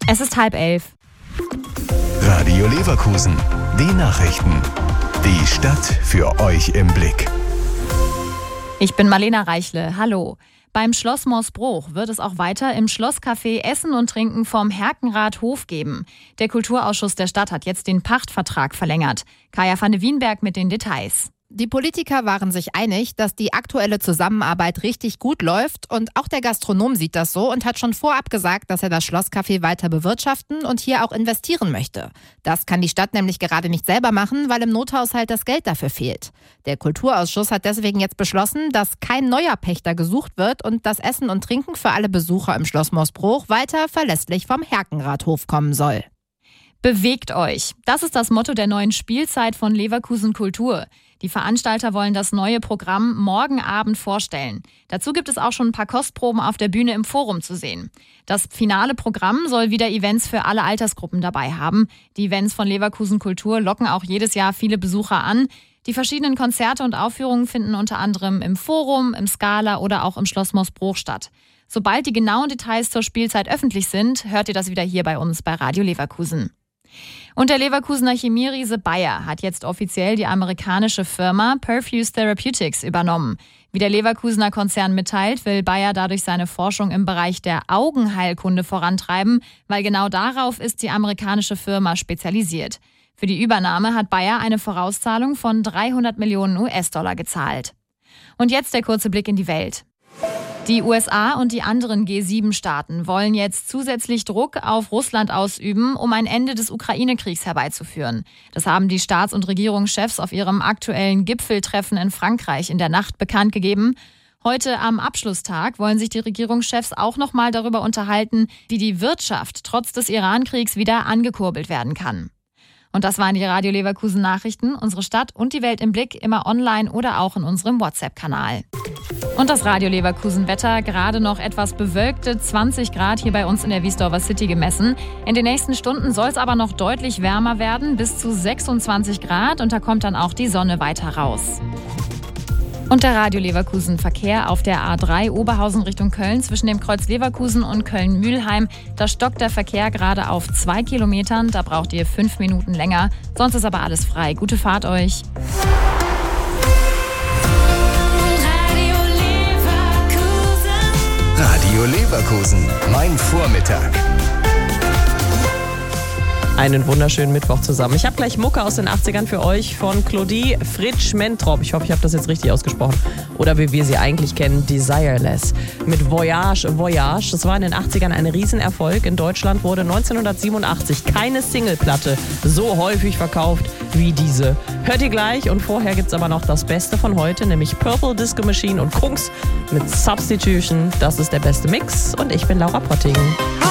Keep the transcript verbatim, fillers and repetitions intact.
Es ist halb elf. Radio Leverkusen, die Nachrichten. Die Stadt für euch im Blick. Ich bin Marlena Reichle. Hallo. Beim Schloss Morsbruch wird es auch weiter im Schlosscafé Essen und Trinken vom Herkenrath Hof geben. Der Kulturausschuss der Stadt hat jetzt den Pachtvertrag verlängert. Kaya van de Wienberg mit den Details. Die Politiker waren sich einig, dass die aktuelle Zusammenarbeit richtig gut läuft und auch der Gastronom sieht das so und hat schon vorab gesagt, dass er das Schlosscafé weiter bewirtschaften und hier auch investieren möchte. Das kann die Stadt nämlich gerade nicht selber machen, weil im Nothaushalt das Geld dafür fehlt. Der Kulturausschuss hat deswegen jetzt beschlossen, dass kein neuer Pächter gesucht wird und das Essen und Trinken für alle Besucher im Schloss Morsbruch weiter verlässlich vom Herkenrath Hof kommen soll. Bewegt euch. Das ist das Motto der neuen Spielzeit von Leverkusen Kultur. Die Veranstalter wollen das neue Programm morgen Abend vorstellen. Dazu gibt es auch schon ein paar Kostproben auf der Bühne im Forum zu sehen. Das finale Programm soll wieder Events für alle Altersgruppen dabei haben. Die Events von Leverkusen Kultur locken auch jedes Jahr viele Besucher an. Die verschiedenen Konzerte und Aufführungen finden unter anderem im Forum, im Scala oder auch im Schloss Morsbruch statt. Sobald die genauen Details zur Spielzeit öffentlich sind, hört ihr das wieder hier bei uns bei Radio Leverkusen. Und der Leverkusener Chemieriese Bayer hat jetzt offiziell die amerikanische Firma Perfuse Therapeutics übernommen. Wie der Leverkusener Konzern mitteilt, will Bayer dadurch seine Forschung im Bereich der Augenheilkunde vorantreiben, weil genau darauf ist die amerikanische Firma spezialisiert. Für die Übernahme hat Bayer eine Vorauszahlung von dreihundert Millionen U S-Dollar gezahlt. Und jetzt der kurze Blick in die Welt. Die U S A und die anderen G sieben Staaten wollen jetzt zusätzlich Druck auf Russland ausüben, um ein Ende des Ukraine-Kriegs herbeizuführen. Das haben die Staats- und Regierungschefs auf ihrem aktuellen Gipfeltreffen in Frankreich in der Nacht bekannt gegeben. Heute am Abschlusstag wollen sich die Regierungschefs auch noch mal darüber unterhalten, wie die Wirtschaft trotz des Iran-Kriegs wieder angekurbelt werden kann. Und das waren die Radio Leverkusen Nachrichten. Unsere Stadt und die Welt im Blick, immer online oder auch in unserem WhatsApp-Kanal. Und das Radio Leverkusen Wetter, gerade noch etwas bewölkte zwanzig Grad hier bei uns in der Wiesdorfer City gemessen. In den nächsten Stunden soll es aber noch deutlich wärmer werden, bis zu sechsundzwanzig Grad, und da kommt dann auch die Sonne weiter raus. Und der Radio Leverkusen Verkehr auf der A drei Oberhausen Richtung Köln zwischen dem Kreuz Leverkusen und Köln-Mülheim. Da stockt der Verkehr gerade auf zwei Kilometern, da braucht ihr fünf Minuten länger. Sonst ist aber alles frei. Gute Fahrt euch. Radio Leverkusen, mein Vormittag. Einen wunderschönen Mittwoch zusammen. Ich habe gleich Mucke aus den achtzigern für euch von Claudie Fritsch-Mentrop. Ich hoffe, ich habe das jetzt richtig ausgesprochen. Oder wie wir sie eigentlich kennen, Desireless. Mit Voyage, Voyage. Das war in den achtzigern ein Riesenerfolg. In Deutschland wurde neunzehnhundertsiebenundachtzig keine Singleplatte so häufig verkauft wie diese. Hört ihr gleich, und vorher gibt es aber noch das Beste von heute, nämlich Purple Disco Machine und Kungs mit Substitution. Das ist der beste Mix, und ich bin Laura Potting.